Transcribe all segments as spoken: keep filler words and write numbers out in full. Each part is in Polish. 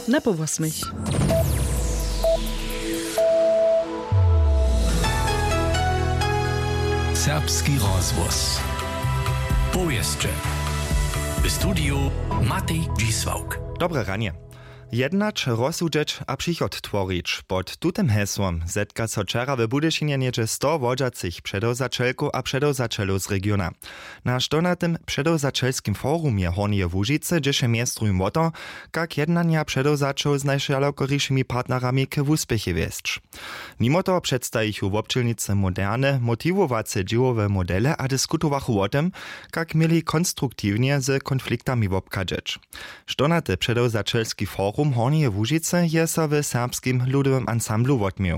na po ósmej. Serbski rozvoz. Powieszcze. W studiu Matej Dzisłauk. Dobre ranie. Jednać, rozsudźeć a przychod tvorić. Pod tutym hesłom zetka so wczera w Budyszynie niedzie sto wodzacych przedozačelków a przedozačelów z regiona. Na sztonatym przedozačelskim forumie Hornie Łužice dziesze miestrujem o to, jak jednania przedozačów z najszalokoriszymi partnerami k wuspechy wieszcz. Mimo to przedstawichu w obczylnicy moderne, motiwowace dziełowe modele a dyskutowachu o tym, jak mieli konstruktywnie z konfliktami obkadzeć. Sztonaty przedozačelski forum Hornie Łužice je so w serbskim ludowym ansamblu wotmił.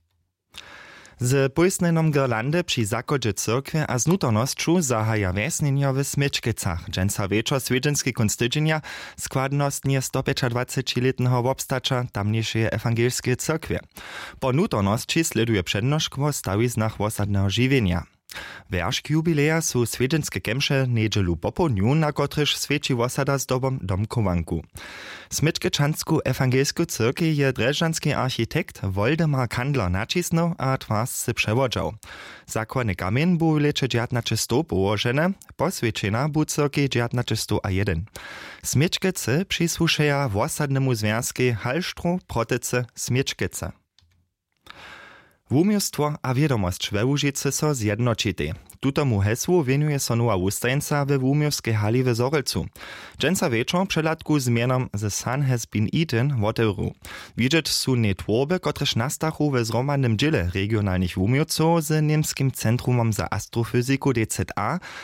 Z pojstnenom girlandy przy zakodzie cyrkwie a z nutornościu zahaja wiesnienia w Smyczkicach. Dżęca wieczor swiedźenskiej konstydzenia składność nie sto dwadzieścia-letnego obstacza tamniejszej ewangelskiej cyrkwie. Po nutorności sleduje przednoszk w stawiznach osadnego żywienia. Wierszk jubileja su swiedźenskie kemsze niedzielu popołudniu, na kotryż świeci osada z dobą domkowanku. Smyczkičansku ewangelsku cyrkwi je dreżdżanski architekt Woldemar Kandler nacisnął a twarscy przewodział. Zakładny kamień był w lecie dziewiętnaście położony, poswieczena był cyrkwi dziewiętnaście jeden. Smyczkicy przysłuszeja w osadnemu związki Halštru protyce Smyczkice. Wumiostwo a wiedomosć we Łužicy so zjednočity. Tutomu hesłu wienuje so nowa wustajenca we wumiowskiej hali w Zorelcu. Dżęca wieczor przelatku z mianom The Sun Has Been Eaten wotewru. Widzieć su networby, kotreż nastachu we zromadnym dziele regionalnych wumiowców z niemskim Centrumom za Astrofizyku D Z A